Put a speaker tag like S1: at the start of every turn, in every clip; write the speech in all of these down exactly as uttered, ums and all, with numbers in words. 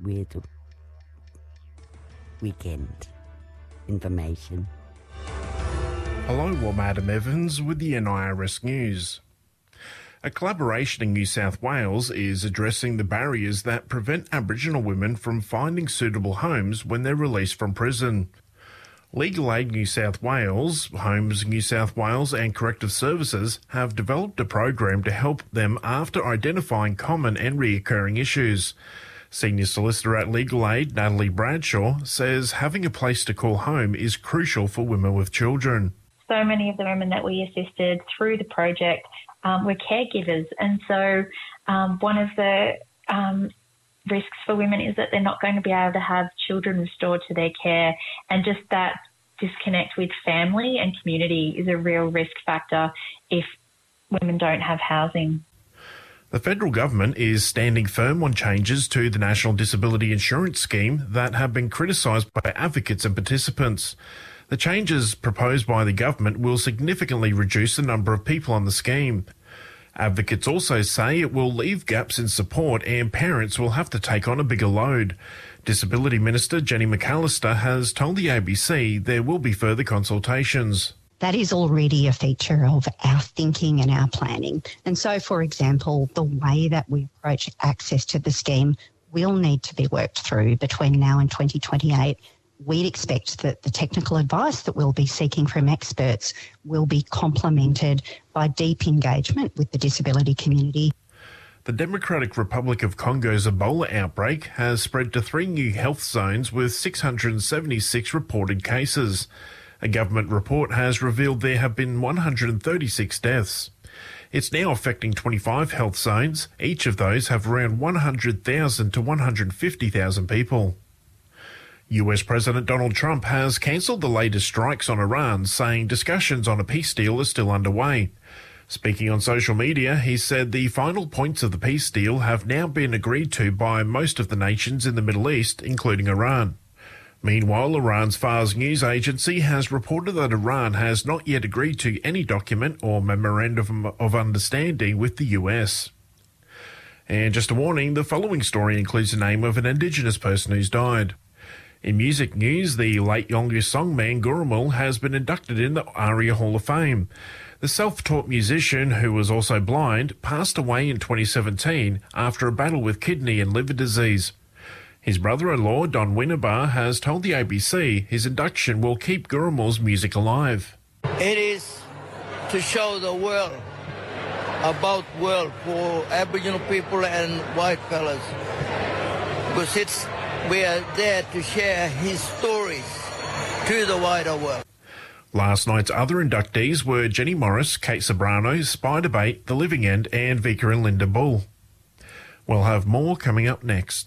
S1: weird weekend information.
S2: Hello, I'm Adam Evans with the N I R S News. A collaboration in New South Wales is addressing the barriers that prevent Aboriginal women from finding suitable homes when they're released from prison. Legal Aid New South Wales, Homes New South Wales and Corrective Services have developed a program to help them after identifying common and reoccurring issues. Senior Solicitor at Legal Aid, Natalie Bradshaw, says having a place to call home is crucial for women with children.
S3: So many of the women that we assisted through the project um, were caregivers, and so um, one of the um, risks for women is that they're not going to be able to have children restored to their care, and just that disconnect with family and community is a real risk factor if women don't have housing.
S2: The federal government is standing firm on changes to the National Disability Insurance Scheme that have been criticised by advocates and participants. The changes proposed by the government will significantly reduce the number of people on the scheme. Advocates also say it will leave gaps in support and parents will have to take on a bigger load. Disability Minister Jenny McAllister has told the A B C there will be further consultations.
S4: That is already a feature of our thinking and our planning. And so, for example, the way that we approach access to the scheme will need to be worked through between now and twenty twenty-eight. We'd expect that the technical advice that we'll be seeking from experts will be complemented by deep engagement with the disability community.
S2: The Democratic Republic of Congo's Ebola outbreak has spread to three new health zones with six hundred seventy-six reported cases. A government report has revealed there have been one hundred thirty-six deaths. It's now affecting twenty-five health zones. Each of those have around one hundred thousand to one hundred fifty thousand people. U S President Donald Trump has cancelled the latest strikes on Iran, saying discussions on a peace deal are still underway. Speaking on social media, he said the final points of the peace deal have now been agreed to by most of the nations in the Middle East, including Iran. Meanwhile, Iran's Fars news agency has reported that Iran has not yet agreed to any document or memorandum of understanding with the U S. And just a warning, the following story includes the name of an Indigenous person who's died. In music news, the late Yolngu songman Gurrumul has been inducted in the ARIA Hall of Fame. The self-taught musician, who was also blind, passed away in twenty seventeen after a battle with kidney and liver disease. His brother-in-law, Don Winabar, has told the A B C his induction will keep Gurrumul's music alive.
S5: It is to show the world about world for Aboriginal people and white fellas, because it's we are there to share his stories to the wider world.
S2: Last night's other inductees were Jenny Morris, Kate Sobrano, Spiderbait, The Living End and Vika and Linda Bull. We'll have more coming up next.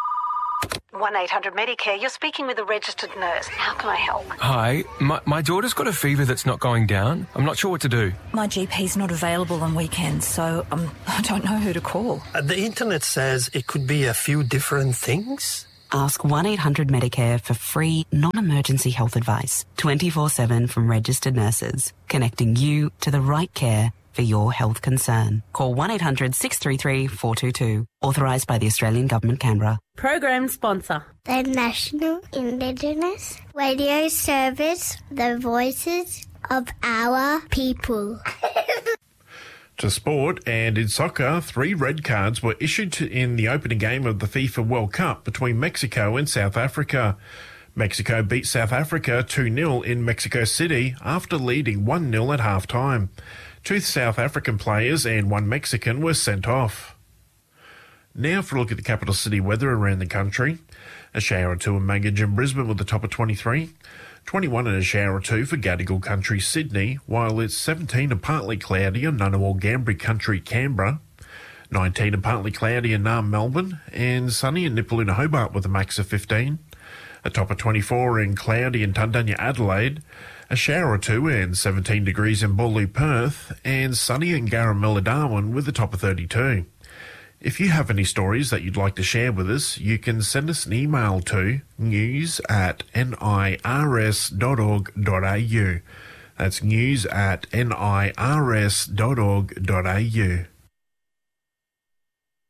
S6: one eight hundred Medicare, you're speaking with a registered nurse. How can I help?
S7: Hi, my, my daughter's got a fever that's not going down. I'm not sure what to do.
S8: My G P's not available on weekends, so um, I don't know who to call.
S9: Uh, the internet says it could be a few different things.
S10: Ask one eight hundred Medicare for free, non-emergency health advice, twenty-four seven from registered nurses, connecting you to the right care for your health concern. Call one eight hundred six three three four two two. Authorised by the Australian Government, Canberra.
S11: Program sponsor.
S12: The National Indigenous Radio Service, the voices of our people.
S2: To sport, and in soccer, three red cards were issued to, in the opening game of the FIFA World Cup between Mexico and South Africa. Mexico beat South Africa two nil in Mexico City after leading one nil at half-time. Two South African players and one Mexican were sent off. Now for a look at the capital city weather around the country. A shower or two in Magidge and Brisbane with a top of twenty-three. twenty-one and a shower or two for Gadigal Country, Sydney, while it's seventeen and partly cloudy on Ngunnawal Gambri Country, Canberra. nineteen and partly cloudy in Naarm, Melbourne, and sunny in Nipaluna, Hobart with a max of fifteen. A top of twenty-four and cloudy in Tundanya, Adelaide. A shower or two and seventeen degrees in Boorloo, Perth, and sunny in Garamilla, Darwin with a top of thirty-two. If you have any stories that you'd like to share with us, you can send us an email to news at nirs dot org dot a u. That's news at nirs dot org dot a u.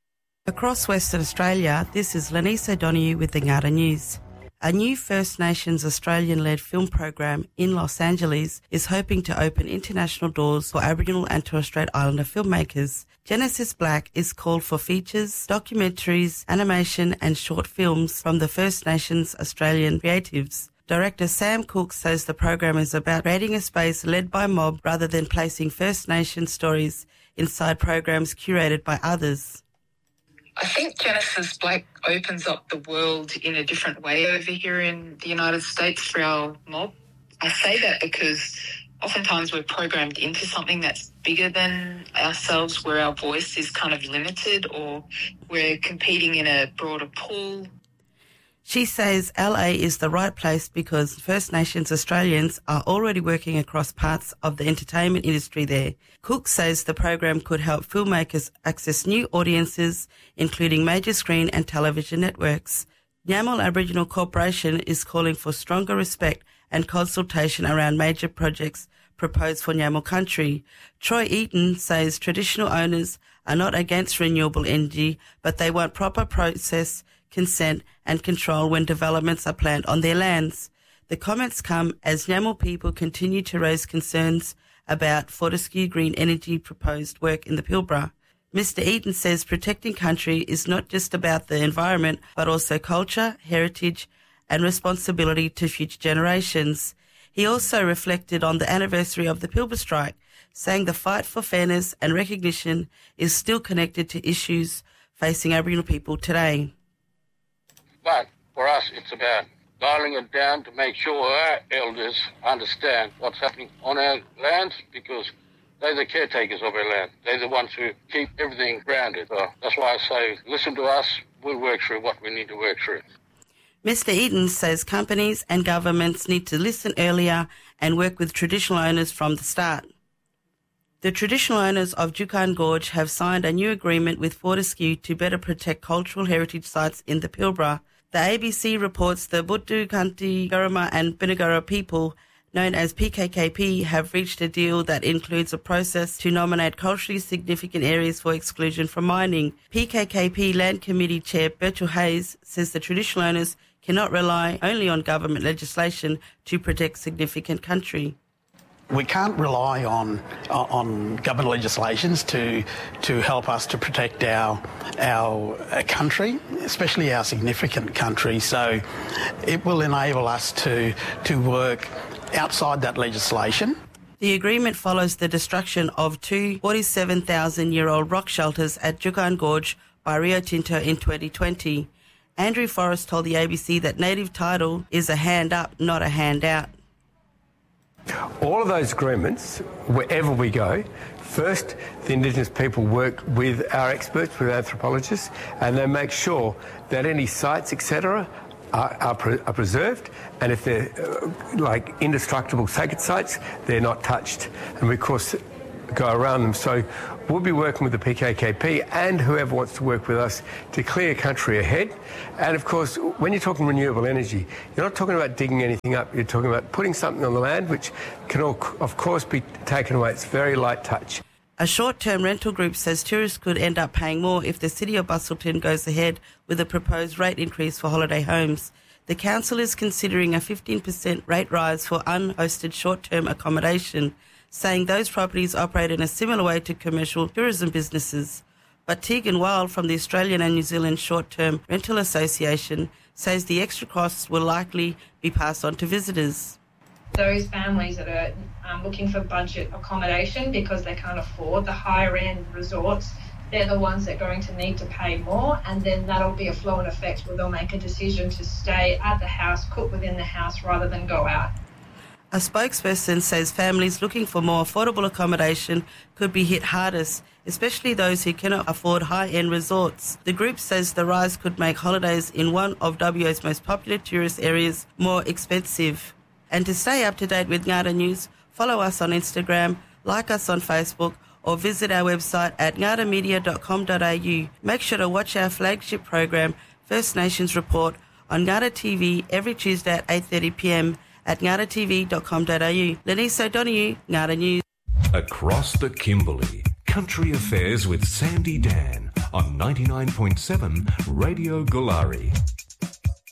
S11: Across Western Australia, this is Lenice O'Donoghue with the Ngata News. A new First Nations Australian-led film program in Los Angeles is hoping to open international doors for Aboriginal and Torres Strait Islander filmmakers. Genesis Black is called for features, documentaries, animation and short films from the First Nations Australian creatives. Director Sam Cooke says the program is about creating a space led by mob rather than placing First Nations stories inside programs curated by others.
S13: I think Genesis Black opens up the world in a different way over here in the United States for our mob. I say that because oftentimes we're programmed into something that's bigger than ourselves, where our voice is kind of limited or we're competing in a broader pool.
S11: She says L A is the right place because First Nations Australians are already working across parts of the entertainment industry there. Cook says the program could help filmmakers access new audiences, including major screen and television networks. Nyamal Aboriginal Corporation is calling for stronger respect and consultation around major projects proposed for Nyamal country. Troy Eaton says traditional owners are not against renewable energy, but they want proper process, consent and control when developments are planned on their lands. The comments come as Nyamal people continue to raise concerns about Fortescue Green Energy proposed work in the Pilbara. Mister Eaton says protecting country is not just about the environment, but also culture, heritage and responsibility to future generations. He also reflected on the anniversary of the Pilbara strike, saying the fight for fairness and recognition is still connected to issues facing Aboriginal people today.
S14: But for us, it's about dialing it down to make sure our elders understand what's happening on our lands, because they're the caretakers of our land. They're the ones who keep everything grounded. So that's why I say, listen to us, we'll work through what we need to work through.
S11: Mister Eaton says companies and governments need to listen earlier and work with traditional owners from the start. The traditional owners of Juukan Gorge have signed a new agreement with Fortescue to better protect cultural heritage sites in the Pilbara. The A B C reports the Buddu, Kanti, Guruma and Binigura people, known as P K K P, have reached a deal that includes a process to nominate culturally significant areas for exclusion from mining. P K K P Land Committee Chair Bertil Hayes says the traditional owners cannot rely only on government legislation to protect significant country.
S15: We can't rely on on government legislations to to help us to protect our our country, especially our significant country. So it will enable us to to work outside that legislation.
S11: The agreement follows the destruction of two forty-seven thousand year old rock shelters at Juukan Gorge by Rio Tinto in twenty twenty. Andrew Forrest told the A B C that native title is a hand up, not a handout.
S16: All of those agreements, wherever we go, first the Indigenous people work with our experts, with anthropologists, and they make sure that any sites, et cetera, are, are, pre- are preserved, and if they're uh, like indestructible sacred sites, they're not touched. And we, of course, go around them. So we'll be working with the P K K P and whoever wants to work with us to clear country ahead. And of course, when you're talking renewable energy, you're not talking about digging anything up. You're talking about putting something on the land which can, all, of course, be taken away. It's very light touch.
S11: A short-term rental group says tourists could end up paying more if the City of Busselton goes ahead with a proposed rate increase for holiday homes. The council is considering a fifteen percent rate rise for unhosted short-term accommodation, saying those properties operate in a similar way to commercial tourism businesses. But Tegan Wild from the Australian and New Zealand Short-Term Rental Association says the extra costs will likely be passed on to visitors.
S17: Those families that are um, looking for budget accommodation because they can't afford the higher-end resorts, they're the ones that are going to need to pay more, and then that'll be a flow-on effect where they'll make a decision to stay at the house, cook within the house rather than go out.
S11: A spokesperson says families looking for more affordable accommodation could be hit hardest, especially those who cannot afford high-end resorts. The group says the rise could make holidays in one of W A's most popular tourist areas more expensive. And to stay up to date with Ngata News, follow us on Instagram, like us on Facebook, or visit our website at ngata media dot com dot a u. Make sure to watch our flagship program, First Nations Report, on Ngata T V every Tuesday at eight thirty p m at ngata t v dot com dot a u. Lenice O'Donoghue, Ngata News.
S18: Across the Kimberley, Country Affairs with Sandy Dan on ninety-nine point seven Radio Gulari.